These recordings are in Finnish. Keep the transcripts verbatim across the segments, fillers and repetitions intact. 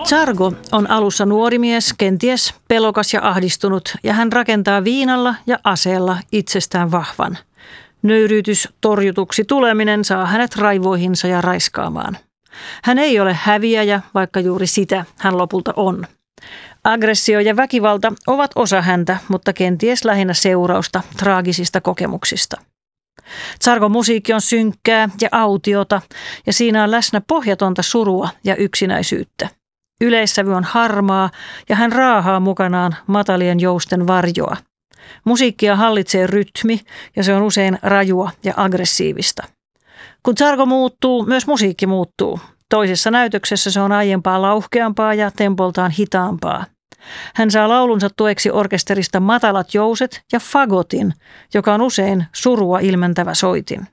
Zargo on alussa nuori mies, kenties pelokas ja ahdistunut, ja hän rakentaa viinalla ja aseella itsestään vahvan. Nöyryytys torjutuksi tuleminen saa hänet raivoihinsa ja raiskaamaan. Hän ei ole häviäjä, vaikka juuri sitä hän lopulta on. Aggressio ja väkivalta ovat osa häntä, mutta kenties lähinnä seurausta traagisista kokemuksista. Zargon musiikki on synkkää ja autiota, ja siinä on läsnä pohjatonta surua ja yksinäisyyttä. Yleissävy on harmaa, ja hän raahaa mukanaan matalien jousten varjoa. Musiikkia hallitsee rytmi, ja se on usein rajua ja aggressiivista. Kun Zargo muuttuu, myös musiikki muuttuu. Toisessa näytöksessä se on aiempaa lauhkeampaa ja tempoltaan hitaampaa. Hän saa laulunsa tueksi orkesterista matalat jouset ja fagotin, joka on usein surua ilmentävä soitin.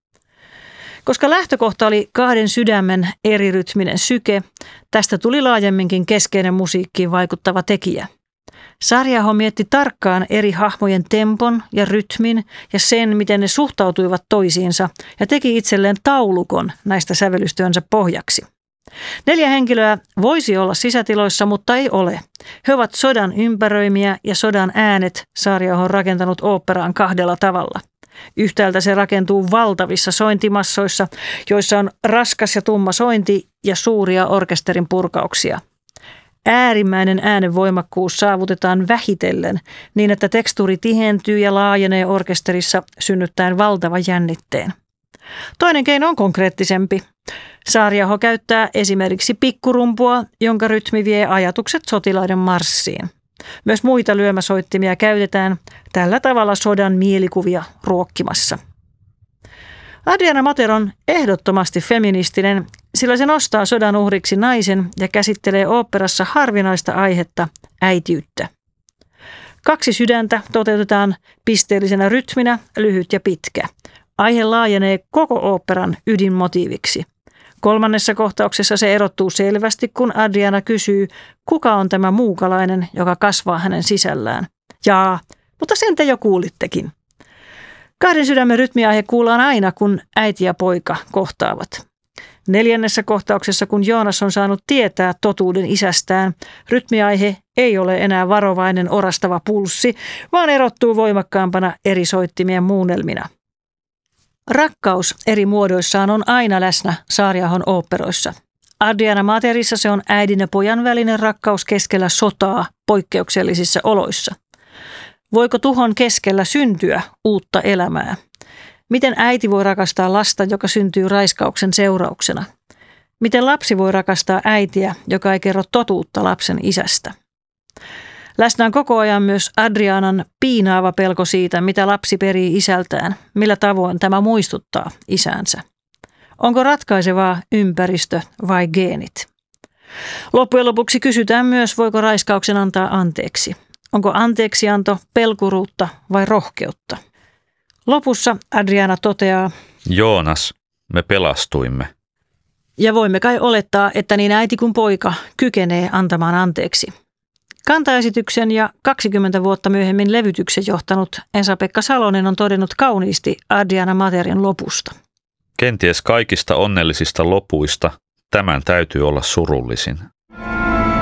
Koska lähtökohta oli kahden sydämen erirytminen syke, tästä tuli laajemminkin keskeinen musiikkiin vaikuttava tekijä. Sarjaho mietti tarkkaan eri hahmojen tempon ja rytmin ja sen, miten ne suhtautuivat toisiinsa, ja teki itselleen taulukon näistä sävellystyönsä pohjaksi. Neljä henkilöä voisi olla sisätiloissa, mutta ei ole. He ovat sodan ympäröimiä, ja sodan äänet Sarjaho on rakentanut oopperaan kahdella tavalla. Yhtäältä se rakentuu valtavissa sointimassoissa, joissa on raskas ja tumma sointi ja suuria orkesterin purkauksia. Äärimmäinen äänen voimakkuus saavutetaan vähitellen niin, että tekstuuri tihentyy ja laajenee orkesterissa synnyttäen valtavan jännitteen. Toinen keino on konkreettisempi. Sarjaho käyttää esimerkiksi pikkurumpua, jonka rytmi vie ajatukset sotilaiden marssiin. Myös muita lyömäsoittimia käytetään tällä tavalla sodan mielikuvia ruokkimassa. Adriana Mater on ehdottomasti feministinen, sillä se nostaa sodan uhriksi naisen ja käsittelee oopperassa harvinaista aihetta, äitiyttä. Kaksi sydäntä toteutetaan pisteellisenä rytminä, lyhyt ja pitkä. Aihe laajenee koko oopperan ydinmotiiviksi. Kolmannessa kohtauksessa se erottuu selvästi, kun Adriana kysyy, kuka on tämä muukalainen, joka kasvaa hänen sisällään. Jaa, mutta sen te jo kuulittekin. Kahden sydämen rytmiaihe kuullaan aina, kun äiti ja poika kohtaavat. Neljännessä kohtauksessa, kun Joonas on saanut tietää totuuden isästään, rytmiaihe ei ole enää varovainen orastava pulssi, vaan erottuu voimakkaampana eri soittimien muunnelmina. Rakkaus eri muodoissaan on aina läsnä Sarjahon oopperoissa. Adriana Materissa se on äidin ja pojan välinen rakkaus keskellä sotaa poikkeuksellisissa oloissa. Voiko tuhon keskellä syntyä uutta elämää? Miten äiti voi rakastaa lasta, joka syntyy raiskauksen seurauksena? Miten lapsi voi rakastaa äitiä, joka ei kerro totuutta lapsen isästä? Läsnä on koko ajan myös Adrianan piinaava pelko siitä, mitä lapsi perii isältään, millä tavoin tämä muistuttaa isäänsä. Onko ratkaisevaa ympäristö vai geenit? Loppujen lopuksi kysytään myös, voiko raiskauksen antaa anteeksi. Onko anteeksianto pelkuruutta vai rohkeutta? Lopussa Adriana toteaa, Joonas, me pelastuimme. Ja voimme kai olettaa, että niin äiti kuin poika kykenee antamaan anteeksi. Kantaesityksen ja kaksikymmentä vuotta myöhemmin levytyksen johtanut Esa-Pekka Salonen on todennut kauniisti Adriana Materin lopusta. Kenties kaikista onnellisista lopuista tämän täytyy olla surullisin.